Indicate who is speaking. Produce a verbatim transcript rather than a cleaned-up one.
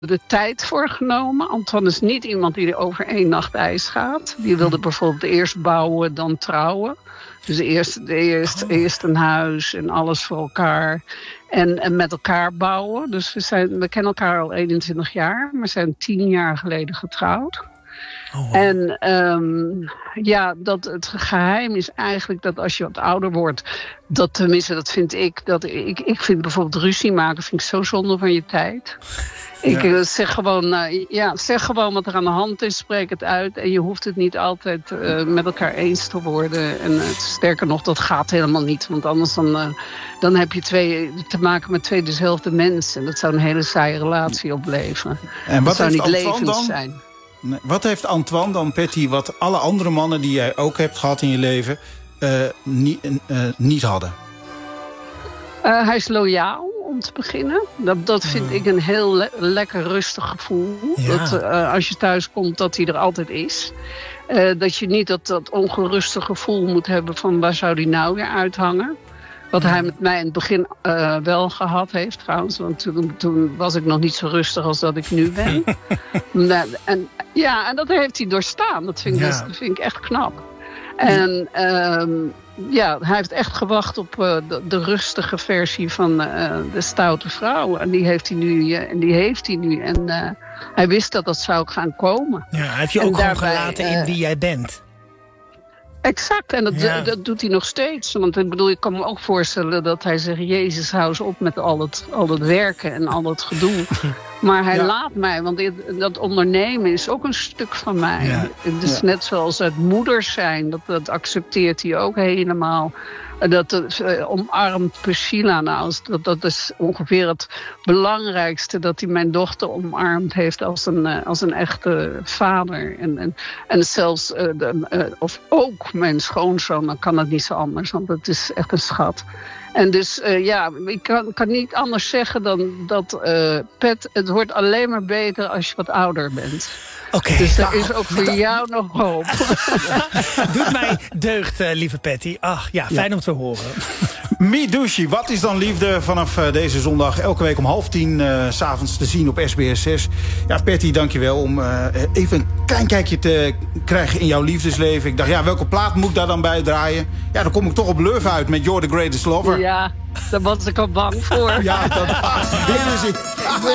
Speaker 1: de tijd voor genomen. Antoine is niet iemand die er over één nacht ijs gaat. Die wilde bijvoorbeeld eerst bouwen, dan trouwen. Dus eerst, eerst,
Speaker 2: Oh.
Speaker 1: eerst een huis en alles voor elkaar. En, en met elkaar bouwen. Dus we, zijn, we kennen elkaar al eenentwintig jaar. Maar zijn tien jaar geleden getrouwd.
Speaker 2: Oh.
Speaker 1: En um, ja, dat het geheim is eigenlijk dat als je wat ouder wordt, dat tenminste, dat vind ik, dat ik, ik vind bijvoorbeeld ruzie maken, vind ik zo zonde van je tijd. Ik
Speaker 2: Ja.
Speaker 1: uh, zeg gewoon, uh, ja, zeg gewoon wat er aan de hand is, spreek het uit. En je hoeft het niet altijd uh, met elkaar eens te worden. En uh, sterker nog, dat gaat helemaal niet. Want anders dan, uh, dan heb je twee, te maken met twee dezelfde mensen. En dat zou een hele saaie relatie opleveren.
Speaker 3: En wat
Speaker 1: dat zou
Speaker 3: heeft
Speaker 1: niet
Speaker 3: Antoine
Speaker 1: levend
Speaker 3: dan?
Speaker 1: zijn.
Speaker 3: Nee, wat heeft Antoine dan, Patty, wat alle andere mannen die jij ook hebt gehad in je leven uh, niet, uh, niet hadden?
Speaker 1: Uh, hij is loyaal, om te beginnen. Dat, dat vind
Speaker 2: Hmm.
Speaker 1: ik een heel le- lekker rustig gevoel.
Speaker 2: Ja.
Speaker 1: Dat uh, als je thuis komt, dat hij er altijd is. Uh, dat je niet dat, dat ongerustige gevoel moet hebben van waar zou die nou weer uithangen. Wat hij met mij in het begin uh, wel gehad heeft trouwens. Want toen, toen was ik nog niet zo rustig als dat ik nu ben. nou, en, ja, en dat heeft hij doorstaan. Dat vind ik,
Speaker 2: Ja.
Speaker 1: best, dat vind ik echt knap. En um, ja, hij heeft echt gewacht op uh, de, de rustige versie van uh, de stoute vrouw. En die heeft hij nu. Uh, en die heeft hij nu. En uh, hij wist dat dat zou gaan komen.
Speaker 2: Ja, hij heeft je
Speaker 1: En
Speaker 2: ook gewoon
Speaker 1: daarbij,
Speaker 2: gelaten
Speaker 1: uh,
Speaker 2: in wie jij bent.
Speaker 1: Exact, en dat,
Speaker 2: Ja.
Speaker 1: dat doet hij nog steeds. Want ik bedoel, ik kan me ook voorstellen dat hij zegt, Jezus, hou eens op met al het, al het werken en al dat gedoe. Maar hij
Speaker 3: Ja.
Speaker 1: laat mij, want dit, dat ondernemen is ook een stuk van mij.
Speaker 2: Ja.
Speaker 1: Het is
Speaker 3: Ja.
Speaker 1: net zoals het moeders zijn, dat, dat accepteert hij ook helemaal. Dat uh, omarmt Priscilla nou, dat, dat is ongeveer het belangrijkste, dat hij mijn dochter omarmd heeft als een, uh, als een echte vader. En, en, en zelfs, uh, de, uh, of ook mijn schoonzoon, dan kan het niet zo anders, want het is echt een schat. En dus uh, ja, ik kan, kan niet anders zeggen dan dat uh, Pet, het wordt alleen maar beter als je wat ouder bent.
Speaker 2: Oké.
Speaker 1: Dus er
Speaker 2: Nou,
Speaker 1: is ook voor jou nog hoop.
Speaker 2: doet mij deugd, uh, lieve Patty. Ach, ja, fijn
Speaker 3: Ja.
Speaker 2: om te horen.
Speaker 3: Midushi, wat is dan liefde? Vanaf uh, deze zondag elke week om half tien uh, 's avonds te zien op S B S zes. Ja, Patty, dankjewel om uh, even een klein kijkje te krijgen in jouw liefdesleven. Ik dacht, ja, welke plaat moet ik daar dan bij draaien? Ja, dan kom ik toch op Love uit met You're the Greatest Lover.
Speaker 1: Ja, daar was ik al bang voor.
Speaker 3: Ja, dat, dit is het.